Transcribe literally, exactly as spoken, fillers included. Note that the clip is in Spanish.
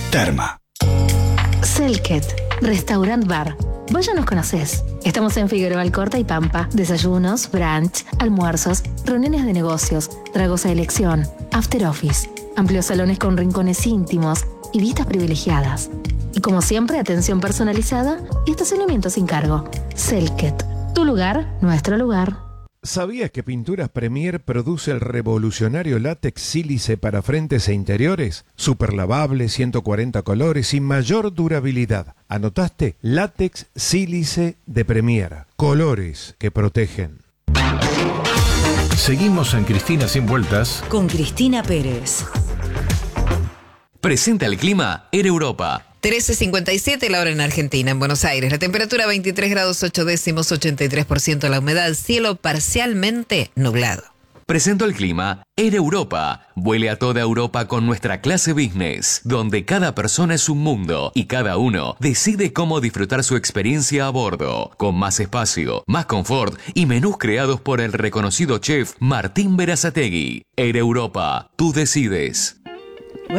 Terma. Selket, Restaurant Bar. Vos ya nos conocés. Estamos en Figueroa Alcorta y Pampa. Desayunos, brunch, almuerzos, reuniones de negocios, tragos a elección, after office, amplios salones con rincones íntimos y vistas privilegiadas. Y como siempre, atención personalizada y estacionamiento sin cargo. Selket, tu lugar, nuestro lugar. ¿Sabías que Pinturas Premier produce el revolucionario látex sílice para frentes e interiores? Super lavable, ciento cuarenta colores y mayor durabilidad. ¿Anotaste? Látex sílice de Premier. Colores que protegen. Seguimos en Cristina Sin Vueltas con Cristina Pérez. Presenta el clima Air Europa. trece cincuenta y siete la hora en Argentina, en Buenos Aires. La temperatura veintitrés grados ocho décimos, ochenta y tres por ciento la humedad, cielo parcialmente nublado. Presento el clima Air Europa. Vuele a toda Europa con nuestra clase business, donde cada persona es un mundo y cada uno decide cómo disfrutar su experiencia a bordo, con más espacio, más confort y menús creados por el reconocido chef Martín Berazategui. Air Europa, tú decides.